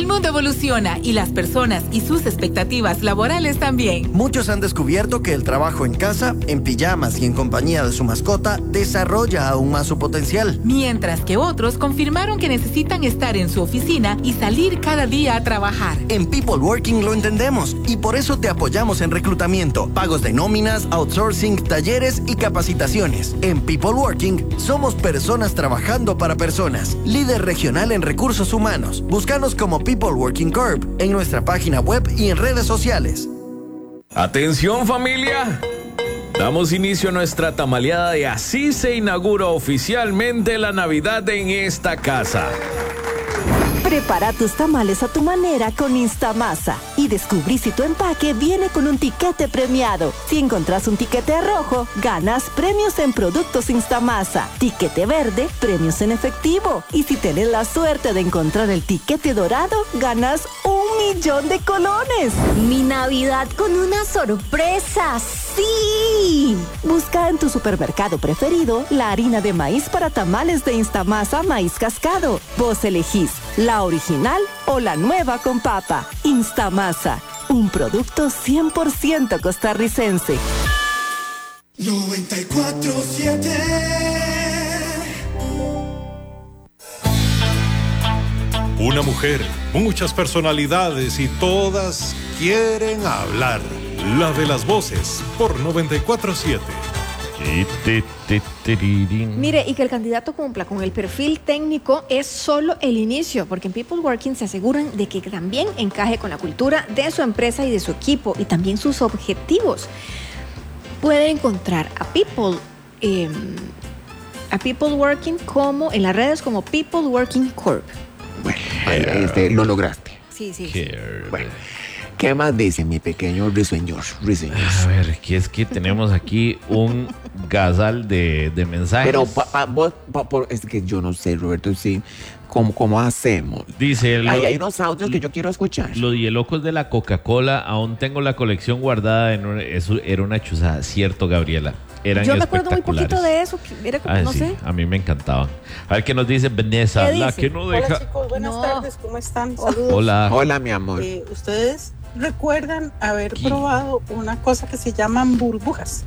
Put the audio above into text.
El mundo evoluciona y las personas y sus expectativas laborales también. Muchos han descubierto que el trabajo en casa, en pijamas y en compañía de su mascota desarrolla aún más su potencial. Mientras que otros confirmaron que necesitan estar en su oficina y salir cada día a trabajar. En People Working lo entendemos y por eso te apoyamos en reclutamiento, pagos de nóminas, outsourcing, talleres y capacitaciones. En People Working somos personas trabajando para personas. Líder regional en recursos humanos. Búscanos como People Working Corp en nuestra página web y en redes sociales. Atención, familia. Damos inicio a nuestra tamaleada y así se inaugura oficialmente la Navidad en esta casa. Prepara tus tamales a tu manera con Instamasa y descubrí si tu empaque viene con un tiquete premiado. Si encontrás un tiquete rojo, ganas premios en productos Instamasa. Tiquete verde, premios en efectivo. Y si tenés la suerte de encontrar el tiquete dorado, ganas 1,000,000 de colones. Mi Navidad con una sorpresa, ¡sí! Busca en tu supermercado preferido la harina de maíz para tamales de Instamasa Maíz Cascado. Vos elegís la original o la nueva con papa. Instamasa, un producto 100% costarricense. 94.7. Una mujer, muchas personalidades y todas quieren hablar. La de las voces por 94.7. Mire, y que el candidato cumpla con el perfil técnico es solo el inicio, porque en People Working se aseguran de que también encaje con la cultura de su empresa y de su equipo y también sus objetivos. Puede encontrar a People Working como en las redes como People Working Corp. Bueno, lo lograste. Sí. Bueno, ¿qué más dice mi pequeño risueñor? A ver, que es que tenemos aquí un gazal de mensajes. Pero es que yo no sé, Roberto, sí, ¿cómo hacemos? Dice, hay unos audios que yo quiero escuchar. Los hielocos de la Coca-Cola, aún tengo la colección guardada eso era una chuzada, cierto, Gabriela. Eran yo me acuerdo muy poquito de eso, era como, no sé. A mí me encantaban. A ver qué nos dice Vanessa, la que no deja. Hola chicos, buenas tardes, ¿cómo están? Saludos. Hola mi amor. ¿Ustedes recuerdan haber probado una cosa que se llaman burbujas?